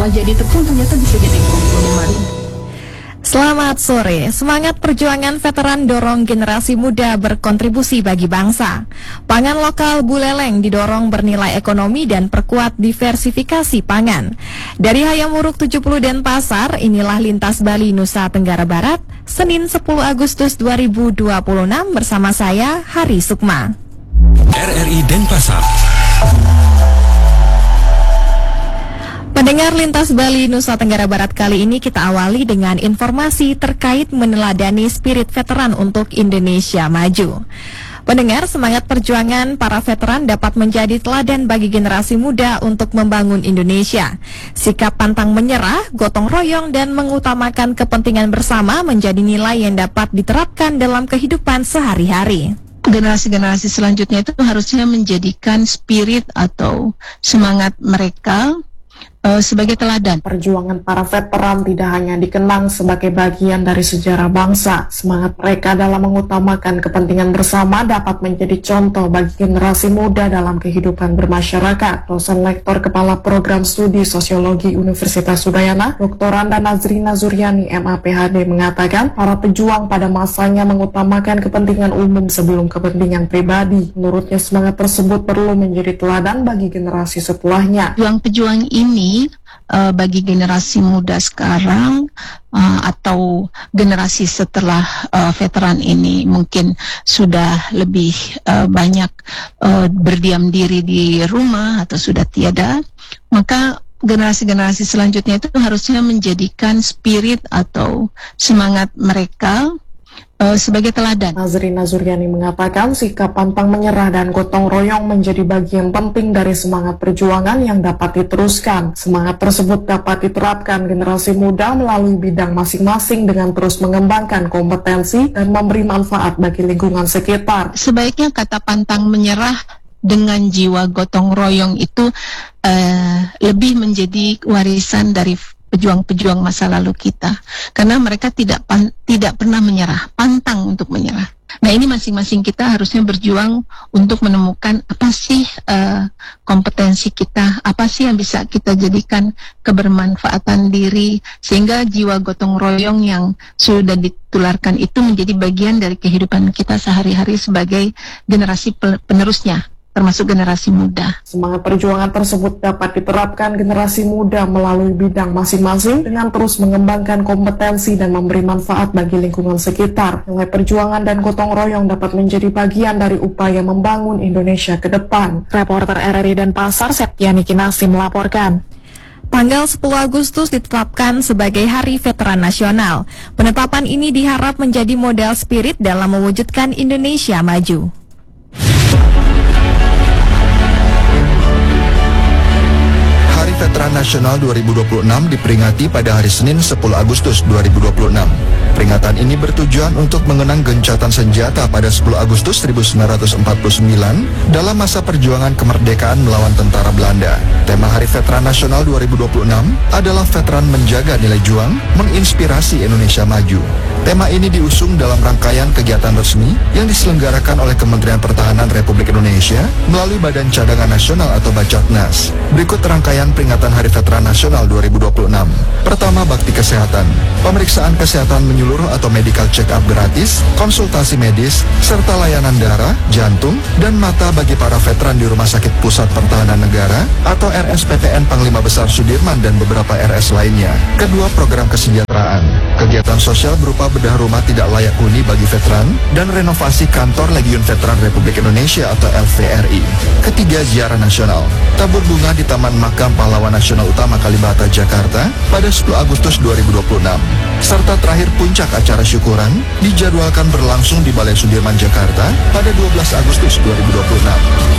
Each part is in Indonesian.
setelah jadi tepung ternyata bisa jadi minuman. Selamat sore. Semangat perjuangan veteran dorong generasi muda berkontribusi bagi bangsa. Pangan lokal Buleleng didorong bernilai ekonomi dan perkuat diversifikasi pangan. Dari Hayamuruk 70 Denpasar, inilah Lintas Bali Nusa Tenggara Barat, Senin 10 Agustus 2026 bersama saya, Hari Sukma. RRI Denpasar. Pendengar Lintas Bali Nusa Tenggara Barat, kali ini kita awali dengan informasi terkait meneladani spirit veteran untuk Indonesia Maju. Pendengar, semangat perjuangan para veteran dapat menjadi teladan bagi generasi muda untuk membangun Indonesia. Sikap pantang menyerah, gotong royong, dan mengutamakan kepentingan bersama menjadi nilai yang dapat diterapkan dalam kehidupan sehari-hari. Generasi-generasi selanjutnya itu harusnya menjadikan spirit atau semangat mereka sebagai teladan. Perjuangan para veteran tidak hanya dikenang sebagai bagian dari sejarah bangsa. Semangat mereka dalam mengutamakan kepentingan bersama dapat menjadi contoh bagi generasi muda dalam kehidupan bermasyarakat. Dosen Lektor Kepala Program Studi Sosiologi Universitas Udayana, Dr. Anda Nazrina Zuryani, MA PhD, mengatakan para pejuang pada masanya mengutamakan kepentingan umum sebelum kepentingan pribadi. Menurutnya, semangat tersebut perlu menjadi teladan bagi generasi setelahnya. Pejuang-pejuang ini bagi generasi muda sekarang atau generasi setelah veteran ini mungkin sudah lebih banyak berdiam diri di rumah atau sudah tiada, maka generasi-generasi selanjutnya itu harusnya menjadikan spirit atau semangat mereka sebagai teladan. Nazrina Zuryani mengatakan sikap pantang menyerah dan gotong royong menjadi bagian penting dari semangat perjuangan yang dapat diteruskan. Semangat tersebut dapat diterapkan generasi muda melalui bidang masing-masing dengan terus mengembangkan kompetensi dan memberi manfaat bagi lingkungan sekitar. Sebaiknya kata pantang menyerah dengan jiwa gotong royong itu lebih menjadi warisan dari pejuang-pejuang masa lalu kita, karena mereka tidak pernah menyerah, pantang untuk menyerah. Nah, ini masing-masing kita harusnya berjuang untuk menemukan apa sih kompetensi kita, apa sih yang bisa kita jadikan kebermanfaatan diri, sehingga jiwa gotong royong yang sudah ditularkan itu menjadi bagian dari kehidupan kita sehari-hari sebagai generasi penerusnya, termasuk generasi muda. Semangat perjuangan tersebut dapat diterapkan generasi muda melalui bidang masing-masing dengan terus mengembangkan kompetensi dan memberi manfaat bagi lingkungan sekitar. Nilai perjuangan dan gotong royong dapat menjadi bagian dari upaya membangun Indonesia ke depan. Reporter RRI Denpasar, Septiani Kinasi melaporkan. Tanggal 10 Agustus ditetapkan sebagai Hari Veteran Nasional. Penetapan ini diharap menjadi modal spirit dalam mewujudkan Indonesia Maju. Veteran Nasional 2026 diperingati pada hari Senin 10 Agustus 2026. Peringatan ini bertujuan untuk mengenang gencatan senjata pada 10 Agustus 1949 dalam masa perjuangan kemerdekaan melawan tentara Belanda. Tema Hari Veteran Nasional 2026 adalah veteran menjaga nilai juang, menginspirasi Indonesia Maju. Tema ini diusung dalam rangkaian kegiatan resmi yang diselenggarakan oleh Kementerian Pertahanan Republik Indonesia melalui Badan Cadangan Nasional atau Bacatnas. Berikut rangkaian peringatan Hari Veteran Nasional 2026. Pertama, bakti kesehatan. Pemeriksaan kesehatan menyeluruh atau medical check-up gratis, konsultasi medis, serta layanan darah, jantung, dan mata bagi para veteran di Rumah Sakit Pusat Pertahanan Negara atau RSPTN Panglima Besar Sudirman dan beberapa RS lainnya. Kedua, program kesejahteraan. Kegiatan sosial berupa bedah rumah tidak layak huni bagi veteran dan renovasi kantor Legiun Veteran Republik Indonesia atau LVRI. Ketiga, ziarah nasional. Tabur bunga di Taman Makam Pahlawan Nasional Utama Kalibata, Jakarta pada 10 Agustus 2026. Serta terakhir, puncak acara syukuran dijadwalkan berlangsung di Balai Sudirman, Jakarta pada 12 Agustus 2026.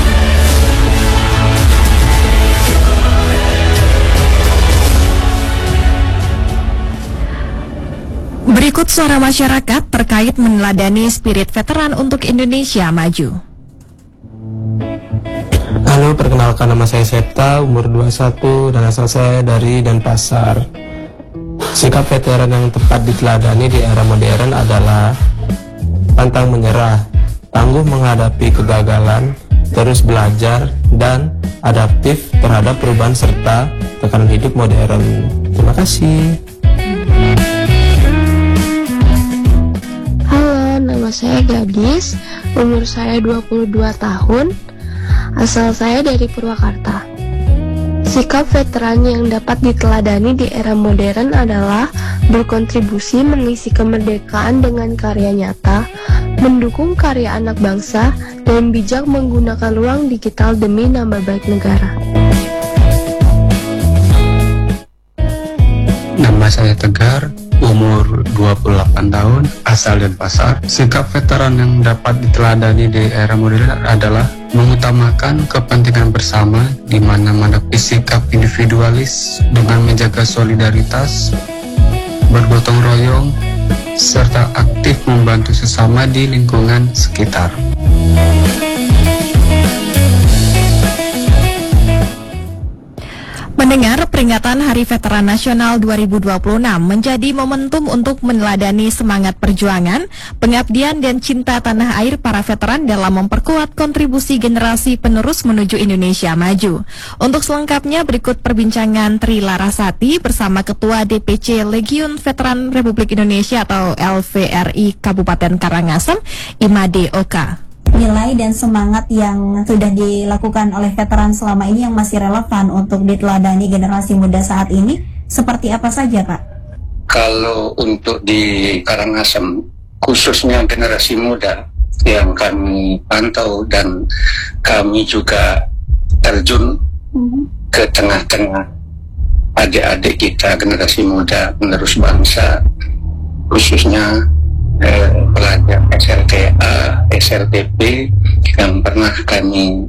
Berikut suara masyarakat terkait meneladani spirit veteran untuk Indonesia Maju. Halo, perkenalkan nama saya Septa, umur 21 dan asal saya dari Denpasar. Sikap veteran yang tepat diteladani di era modern adalah pantang menyerah, tangguh menghadapi kegagalan, terus belajar, dan adaptif terhadap perubahan serta tekanan hidup modern. Terima kasih. Halo, nama saya Gadis, umur saya 22 tahun, asal saya dari Purwakarta. Sikap veteran yang dapat diteladani di era modern adalah berkontribusi mengisi kemerdekaan dengan karya nyata, mendukung karya anak bangsa, dan bijak menggunakan ruang digital demi nama baik negara. Nama saya Tegar, umur 28 tahun, asal Denpasar. Sikap veteran yang dapat diteladani di era modern adalah mengutamakan kepentingan bersama, di mana menepis sikap individualis dengan menjaga solidaritas, bergotong royong, serta aktif membantu sesama di lingkungan sekitar. Mendengar peringatan Hari Veteran Nasional 2026 menjadi momentum untuk meneladani semangat perjuangan, pengabdian dan cinta tanah air para veteran dalam memperkuat kontribusi generasi penerus menuju Indonesia maju. Untuk selengkapnya berikut perbincangan Tri Larasati bersama Ketua DPC Legiun Veteran Republik Indonesia atau LVRI Kabupaten Karangasem, Imade Oka. Nilai dan semangat yang sudah dilakukan oleh veteran selama ini yang masih relevan untuk diteladani generasi muda saat ini seperti apa saja, Pak? Kalau untuk di Karangasem, khususnya generasi muda yang kami pantau dan kami juga terjun ke tengah-tengah adik-adik kita generasi muda penerus bangsa, khususnya pelajar SLTA, SLTP yang pernah kami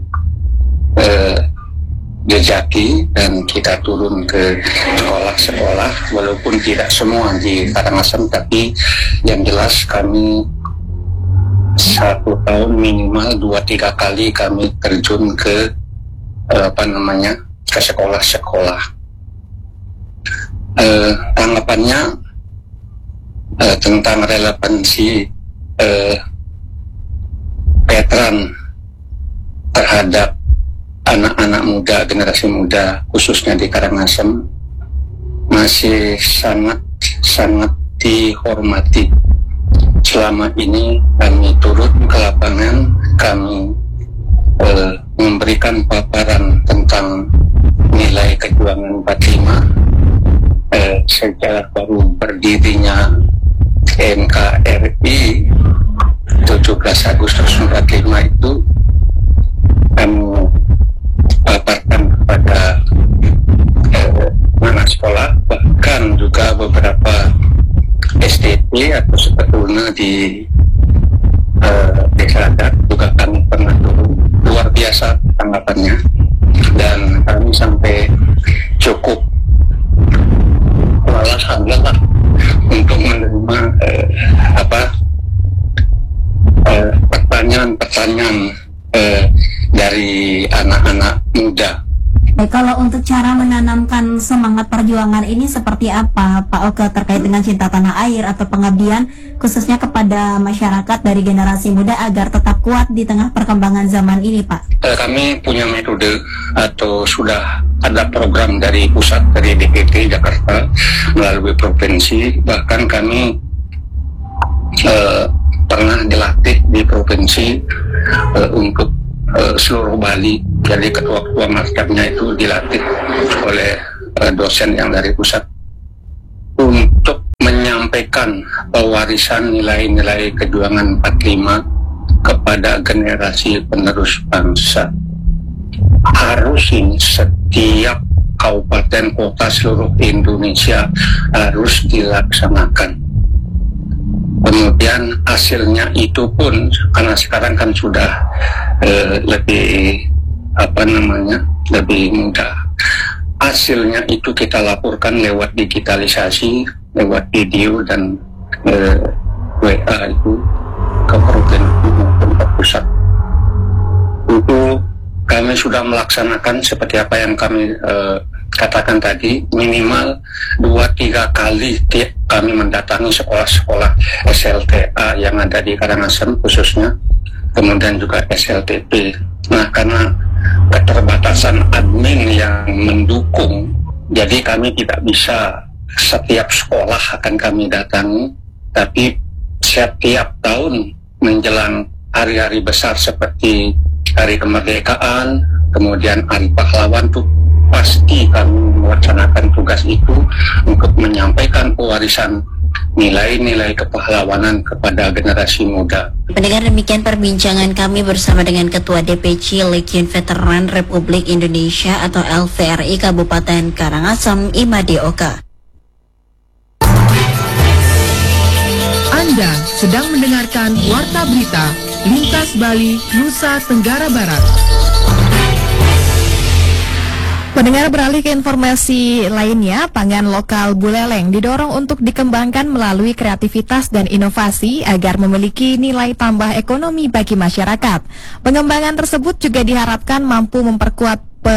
jejaki dan kita turun ke sekolah-sekolah, walaupun tidak semua di Karangasem, tapi yang jelas kami 1 tahun minimal 2-3 kali kami terjun ke ke sekolah-sekolah. Tanggapannya tentang relevansi veteran terhadap anak-anak muda, generasi muda khususnya di Karangasem masih sangat dihormati. Selama ini kami turut ke lapangan, kami memberikan paparan tentang nilai kejuangan 45 sejak baru berdirinya NKRI 17 Agustus 45 itu kami paparkan kepada anak sekolah, bahkan juga beberapa STP atau sebetulnya di desa adat juga kami pernah turun. Luar biasa tanggapannya, dan kami sampai cukup alhamdulillah untuk menerima pertanyaan-pertanyaan dari anak-anak muda. Kalau untuk cara menanamkan semangat perjuangan ini seperti apa, Pak Oke, terkait dengan cinta tanah air atau pengabdian khususnya kepada masyarakat dari generasi muda agar tetap kuat di tengah perkembangan zaman ini, Pak? Kami punya metode atau sudah ada program dari pusat, dari DPT Jakarta melalui provinsi, bahkan kami pernah dilatih di provinsi untuk seluruh Bali. Jadi ketua-ketua markabnya itu dilatih oleh dosen yang dari pusat untuk menyampaikan pewarisan nilai-nilai kejuangan 45 kepada generasi penerus bangsa. Harus ini setiap kabupaten kota seluruh Indonesia harus dilaksanakan. Kemudian hasilnya itu pun karena sekarang kan sudah lebih mudah. Hasilnya itu kita laporkan lewat digitalisasi, lewat video dan WA itu ke provinsi maupun ke pusat. Itu kami sudah melaksanakan seperti apa yang kami katakan tadi, minimal 2-3 kali kami mendatangi sekolah-sekolah SLTA yang ada di Karangasem khususnya, kemudian juga SLTP. Nah, karena keterbatasan admin yang mendukung Jadi kami tidak bisa setiap sekolah akan kami datangi, tapi setiap tahun menjelang hari-hari besar seperti Hari Kemerdekaan, kemudian Hari Pahlawan tuh pasti kami melaksanakan tugas itu untuk menyampaikan pewarisan nilai-nilai kepahlawanan kepada generasi muda. Pendengar, demikian perbincangan kami bersama dengan Ketua DPC Legiun Veteran Republik Indonesia atau LVRI Kabupaten Karangasem, Imade Oka. Anda sedang mendengarkan Warta Berita Lintas Bali, Nusa Tenggara Barat. Pendengar, beralih ke informasi lainnya, pangan lokal Buleleng didorong untuk dikembangkan melalui kreativitas dan inovasi agar memiliki nilai tambah ekonomi bagi masyarakat. Pengembangan tersebut juga diharapkan mampu memperkuat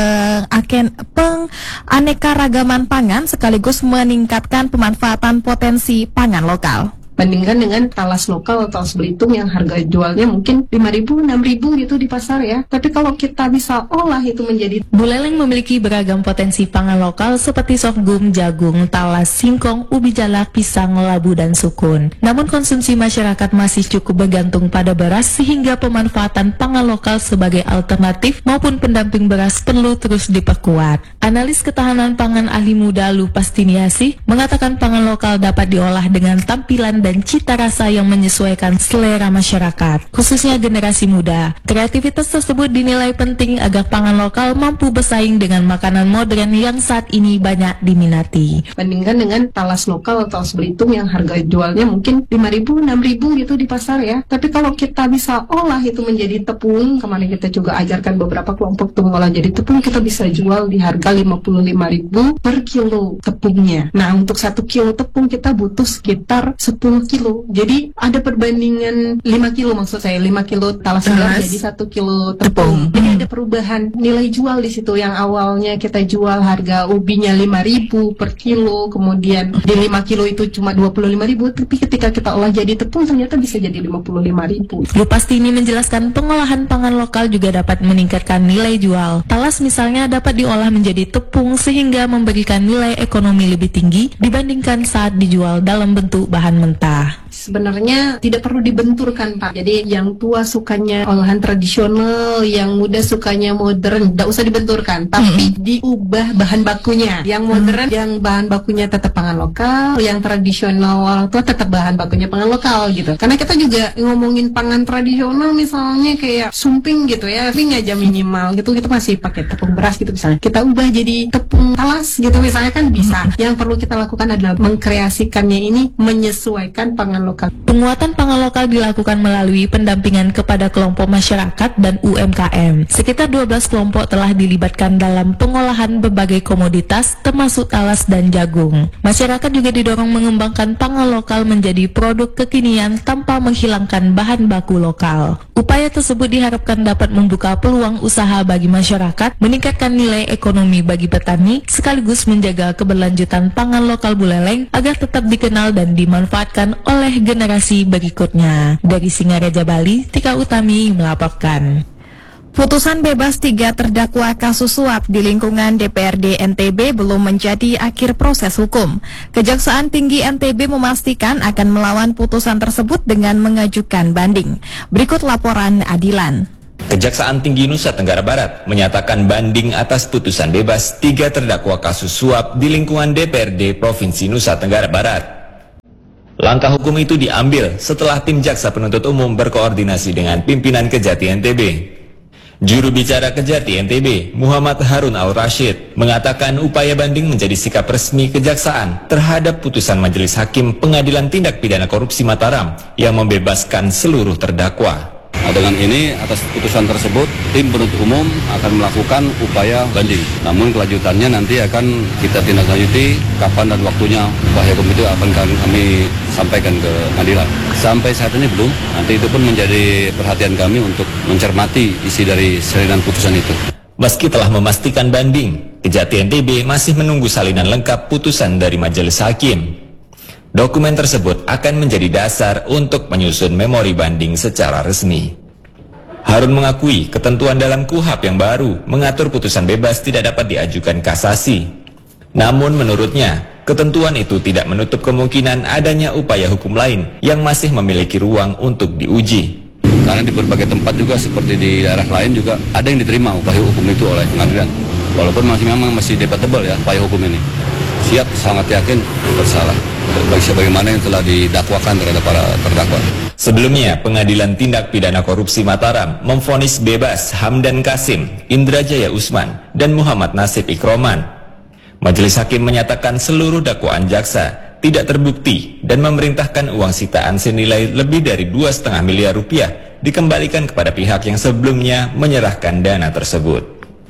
penganekaragaman pangan sekaligus meningkatkan pemanfaatan potensi pangan lokal. Bandingkan dengan talas lokal atau talas Belitung yang harga jualnya mungkin 5.000, 6.000 gitu di pasar ya. Tapi kalau kita bisa olah itu menjadi... Buleleng memiliki beragam potensi pangan lokal seperti sorghum, jagung, talas, singkong, ubi jalak, pisang, labu, dan sukun. Namun konsumsi masyarakat masih cukup bergantung pada beras sehingga pemanfaatan pangan lokal sebagai alternatif maupun pendamping beras perlu terus diperkuat. Analis ketahanan pangan ahli muda Lupastiniasi mengatakan pangan lokal dapat diolah dengan tampilan dan cita rasa yang menyesuaikan selera masyarakat, khususnya generasi muda. Kreativitas tersebut dinilai penting agar pangan lokal mampu bersaing dengan makanan modern yang saat ini banyak diminati. Bandingkan dengan talas lokal atau talas Belitung yang harga jualnya mungkin 5.000, 6.000 gitu di pasar ya. Tapi kalau kita bisa olah itu menjadi tepung, kemarin kita juga ajarkan beberapa kelompok tuh ngolah jadi tepung, kita bisa jual di harga 55.000 per kilo tepungnya. Nah, untuk 1 kilo tepung kita butuh sekitar 10 kilo. Jadi ada perbandingan 5 kilo, maksud saya 5 kilo talas jadi 1 kilo tepung. Jadi ada perubahan nilai jual di situ. Yang awalnya kita jual harga ubinya 5.000 per kilo, kemudian di 5 kilo itu cuma 25.000, tapi ketika kita olah jadi tepung ternyata bisa jadi 55.000. Lupastini menjelaskan pengolahan pangan lokal juga dapat meningkatkan nilai jual. Talas misalnya dapat diolah menjadi tepung sehingga memberikan nilai ekonomi lebih tinggi dibandingkan saat dijual dalam bentuk bahan mentah. Sebenarnya tidak perlu dibenturkan, Pak. Jadi yang tua sukanya olahan tradisional, yang muda sukanya modern, tidak usah dibenturkan, tapi diubah bahan bakunya. Yang modern, yang bahan bakunya tetap pangan lokal, yang tradisional orang tua tetap bahan bakunya pangan lokal gitu. Karena kita juga ngomongin pangan tradisional misalnya kayak sumping gitu ya, tapi aja minimal gitu, kita masih pakai tepung beras gitu misalnya. Kita ubah jadi tepung talas gitu misalnya kan bisa. Yang perlu kita lakukan adalah mengkreasikannya ini menyesuaikan pangan lokal. Penguatan pangan lokal dilakukan melalui pendampingan kepada kelompok masyarakat dan UMKM. Sekitar 12 kelompok telah dilibatkan dalam pengolahan berbagai komoditas termasuk talas dan jagung. Masyarakat juga didorong mengembangkan pangan lokal menjadi produk kekinian tanpa menghilangkan bahan baku lokal. Upaya tersebut diharapkan dapat membuka peluang usaha bagi masyarakat, meningkatkan nilai ekonomi bagi petani, sekaligus menjaga keberlanjutan pangan lokal Buleleng agar tetap dikenal dan dimanfaatkan oleh generasi berikutnya. Dari Singaraja, Bali, Tika Utami melaporkan. Putusan bebas 3 terdakwa kasus suap di lingkungan DPRD NTB belum menjadi akhir proses hukum. Kejaksaan Tinggi NTB memastikan akan melawan putusan tersebut dengan mengajukan banding. Berikut laporan Adilan. Kejaksaan Tinggi Nusa Tenggara Barat menyatakan banding atas putusan bebas 3 terdakwa kasus suap di lingkungan DPRD Provinsi Nusa Tenggara Barat. Langkah hukum itu diambil setelah tim jaksa penuntut umum berkoordinasi dengan pimpinan Kejati NTB. Juru bicara Kejati NTB, Muhammad Harun Al-Rashid, mengatakan upaya banding menjadi sikap resmi kejaksaan terhadap putusan Majelis Hakim Pengadilan Tindak Pidana Korupsi Mataram yang membebaskan seluruh terdakwa. Dengan ini, atas putusan tersebut, tim penuntut umum akan melakukan upaya banding. Namun kelanjutannya nanti akan kita tindak lanjuti kapan dan waktunya upaya hukum itu akan kami sampaikan ke pengadilan. Sampai saat ini belum, nanti itu pun menjadi perhatian kami untuk mencermati isi dari salinan putusan itu. Meski telah memastikan banding, Kejati NTB masih menunggu salinan lengkap putusan dari Majelis Hakim. Dokumen tersebut akan menjadi dasar untuk menyusun memori banding secara resmi. Harun mengakui ketentuan dalam KUHAP yang baru mengatur putusan bebas tidak dapat diajukan kasasi. Namun menurutnya, ketentuan itu tidak menutup kemungkinan adanya upaya hukum lain yang masih memiliki ruang untuk diuji. Karena di berbagai tempat juga seperti di daerah lain juga ada yang diterima upaya hukum itu oleh pengadilan. Walaupun memang masih debatable ya upaya hukum ini. Siap, sangat yakin bersalah. Bagaimana yang telah didakwakan terhadap para terdakwa. Sebelumnya, Pengadilan Tindak Pidana Korupsi Mataram memvonis bebas Hamdan Kasim, Indra Jaya Usman, dan Muhammad Nasib Ikroman. Majelis Hakim menyatakan seluruh dakwaan jaksa tidak terbukti dan memerintahkan uang sitaan senilai lebih dari 2,5 miliar rupiah dikembalikan kepada pihak yang sebelumnya menyerahkan dana tersebut.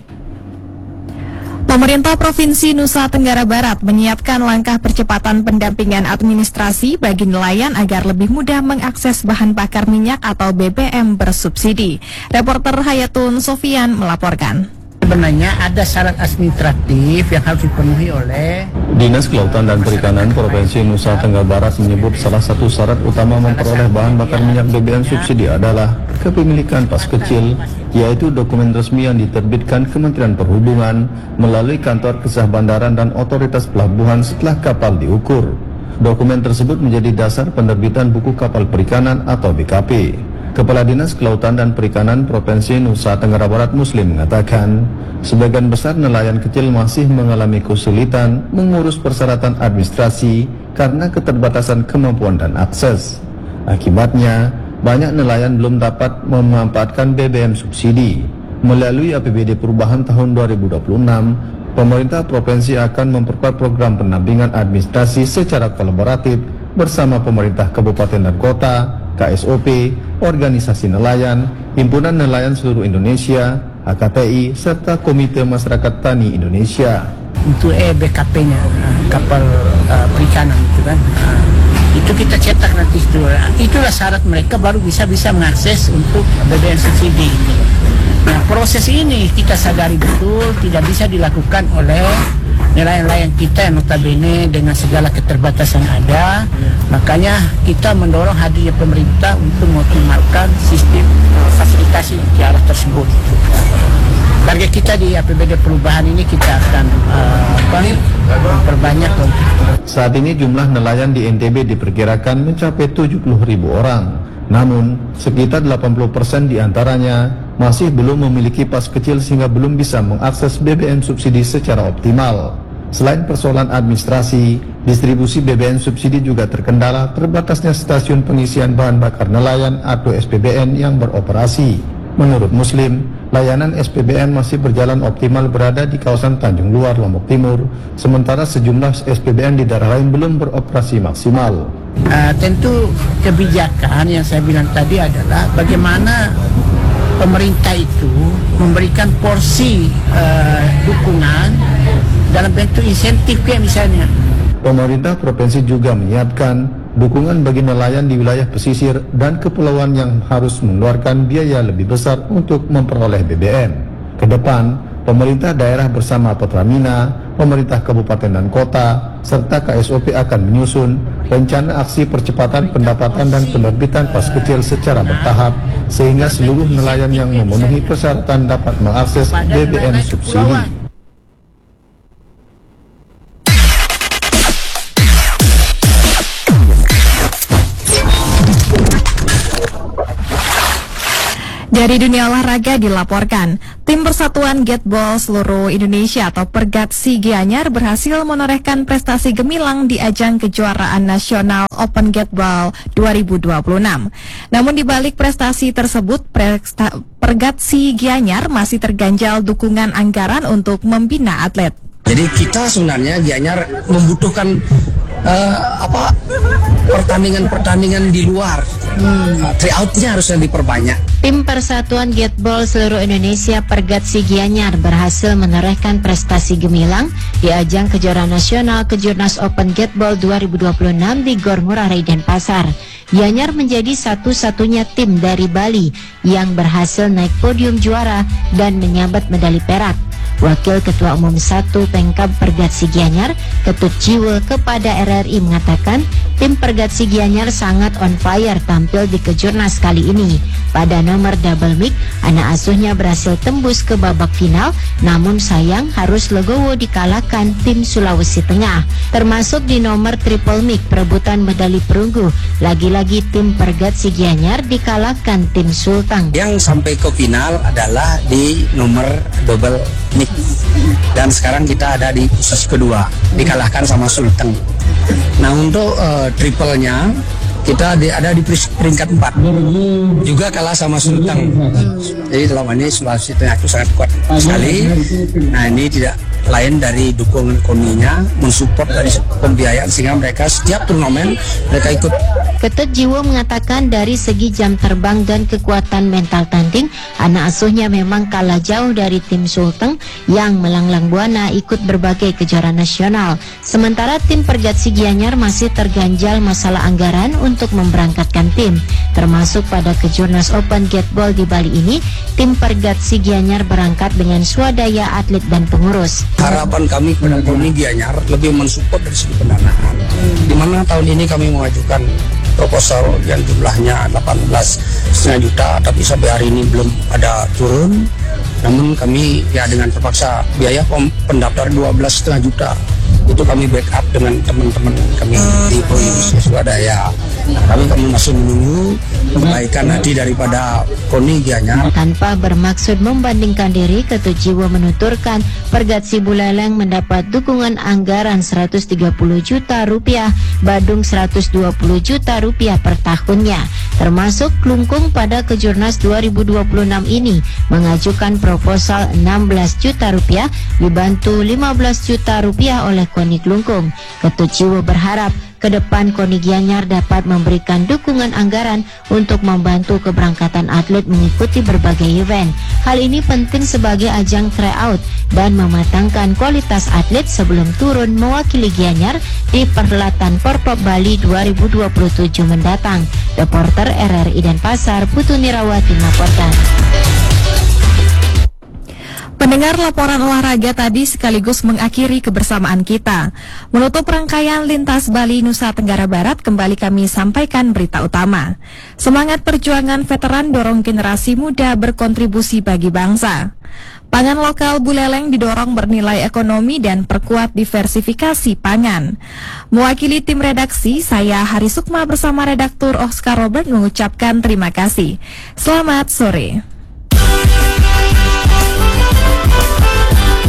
Pemerintah Provinsi Nusa Tenggara Barat menyiapkan langkah percepatan pendampingan administrasi bagi nelayan agar lebih mudah mengakses bahan bakar minyak atau BBM bersubsidi. Reporter Hayatun Sofian melaporkan. Sebenarnya ada syarat administratif yang harus dipenuhi oleh Dinas Kelautan dan Perikanan Provinsi Nusa Tenggara Barat menyebut salah satu syarat utama memperoleh bahan bakar minyak BBM subsidi adalah kepemilikan pas kecil, yaitu dokumen resmi yang diterbitkan Kementerian Perhubungan melalui kantor kesah bandaran dan otoritas pelabuhan setelah kapal diukur. Dokumen tersebut menjadi dasar penerbitan buku kapal perikanan atau BKP. Kepala Dinas Kelautan dan Perikanan Provinsi Nusa Tenggara Barat Muslim mengatakan, sebagian besar nelayan kecil masih mengalami kesulitan mengurus persyaratan administrasi karena keterbatasan kemampuan dan akses. Akibatnya, banyak nelayan belum dapat memanfaatkan BBM subsidi. Melalui APBD Perubahan tahun 2026, pemerintah provinsi akan memperkuat program pendampingan administrasi secara kolaboratif bersama pemerintah kabupaten dan kota, KSOP, organisasi nelayan, Himpunan Nelayan Seluruh Indonesia, HKTI, serta Komite Masyarakat Tani Indonesia. untuk BKP-nya kapal perikanan itu kan. Itu kita cetak nanti itu. Itulah syarat mereka baru bisa mengakses untuk BBM subsidi. Nah, proses ini kita sadari betul tidak bisa dilakukan oleh nelayan-nelayan kita yang notabene dengan segala keterbatasan ada. Makanya kita mendorong hadirnya pemerintah untuk mengoptimalkan sistem fasilitasi di arah tersebut. Target kita di APBD perubahan ini kita akan memperbanyak. Saat ini jumlah nelayan di NTB diperkirakan mencapai 70.000 orang. Namun, sekitar 80% diantaranya masih belum memiliki pas kecil sehingga belum bisa mengakses BBM subsidi secara optimal. Selain persoalan administrasi, distribusi BBM subsidi juga terkendala terbatasnya stasiun pengisian bahan bakar nelayan atau SPBN yang beroperasi. Menurut Muslim, layanan SPBN masih berjalan optimal berada di kawasan Tanjung Luar, Lombok Timur, sementara sejumlah SPBN di daerah lain belum beroperasi maksimal. Tentu kebijakan yang saya bilang tadi adalah bagaimana pemerintah itu memberikan porsi dukungan dalam bentuk insentif kayak misalnya. Pemerintah provinsi juga menyiapkan dukungan bagi nelayan di wilayah pesisir dan kepulauan yang harus mengeluarkan biaya lebih besar untuk memperoleh BBM. Ke depan, pemerintah daerah bersama Pertamina, pemerintah kabupaten dan kota, serta KSOP akan menyusun rencana aksi percepatan pendapatan dan penerbitan pas kecil secara bertahap, sehingga seluruh nelayan yang memenuhi persyaratan dapat mengakses BBM subsidi. Dari dunia olahraga dilaporkan, tim Persatuan Gateball Seluruh Indonesia atau Pergatsi Gianyar berhasil menorehkan prestasi gemilang di ajang kejuaraan nasional Open Gateball 2026. Namun di balik prestasi tersebut, Pergatsi Gianyar masih terganjal dukungan anggaran untuk membina atlet. Jadi kita sebenarnya Gianyar membutuhkan pertandingan-pertandingan di luar. Tryoutnya harusnya diperbanyak. Tim Persatuan Gateball Seluruh Indonesia Pergatsi Gianyar berhasil menorehkan prestasi gemilang di ajang kejuaraan nasional Kejurnas Open Gateball 2026 di Gor Ngurah Rai Denpasar. Gianyar menjadi satu-satunya tim dari Bali yang berhasil naik podium juara dan menyabet medali perak. Wakil Ketua Umum 1 Pengkab Pergatsi Gianyar, Ketut Jiwo kepada RRI mengatakan tim Pergatsi Gianyar sangat on fire tampil di Kejurnas kali ini. Pada nomor double mic, anak asuhnya berhasil tembus ke babak final, namun sayang harus legowo dikalahkan tim Sulawesi Tengah. Termasuk di nomor triple mic perebutan medali perunggu, lagi-lagi tim Pergatsi Gianyar dikalahkan tim Sulteng. Yang sampai ke final adalah di nomor double mic, dan sekarang kita ada di posisi kedua, dikalahkan sama Sulteng. Nah untuk triple-nya kita ada di peringkat 4, juga kalah sama Sulteng. Jadi selama ini Sulawesi Tengah itu sangat kuat sekali. Nah ini tidak lain dari dukungan KONI-nya, mensupport dari pembiayaan sehingga mereka setiap turnamen mereka ikut. Ketut Jiwo mengatakan dari segi jam terbang dan kekuatan mental tanding, anak asuhnya memang kalah jauh dari tim Sulteng yang melanglang buana ikut berbagai kejuaraan nasional. Sementara tim Pergatsi Gianyar masih terganjal masalah anggaran untuk memberangkatkan tim. Termasuk pada Kejurnas Open Gateball di Bali ini, tim Pergatsi Gianyar berangkat dengan swadaya atlet dan pengurus. Harapan kami kepada KONI Gianyar lebih mensupport dari segi pendanaan, di mana tahun ini kami mengajukan proposal yang jumlahnya 18,5 juta, tapi sampai hari ini belum ada turun. Namun kami ya dengan terpaksa biaya pendaftar 12,5 juta itu kami backup dengan teman-teman kami di provinsi Swadaya. Nah, kami masih menunggu kebaikan hati daripada KONI Gianyar. Tanpa bermaksud membandingkan diri, Ketut Jiwo menuturkan Pergatsi Buleleng mendapat dukungan anggaran 130 juta rupiah, Badung 120 juta rupiah per tahunnya. Termasuk Klungkung pada Kejurnas 2026 ini mengajukan proposal 16 juta rupiah dibantu 15 juta rupiah oleh KONI Klungkung. Ketut Jiwo berharap ke depan KONI Gianyar dapat memberikan dukungan anggaran untuk membantu keberangkatan atlet mengikuti berbagai event. Hal ini penting sebagai ajang tryout dan mematangkan kualitas atlet sebelum turun mewakili Gianyar di perhelatan Porprov Bali 2027 mendatang. Reporter RRI Denpasar, Putu Nirawati melaporkan. Pendengar, laporan olahraga tadi sekaligus mengakhiri kebersamaan kita. Menutup rangkaian Lintas Bali Nusa Tenggara Barat, kembali kami sampaikan berita utama. Semangat perjuangan veteran dorong generasi muda berkontribusi bagi bangsa. Pangan lokal Buleleng didorong bernilai ekonomi dan perkuat diversifikasi pangan. Mewakili tim redaksi, saya Hari Sukma bersama redaktur Oscar Robert mengucapkan terima kasih. Selamat sore.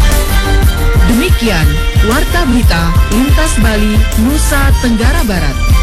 Demikian Warta Berita Lintas Bali Nusa Tenggara Barat.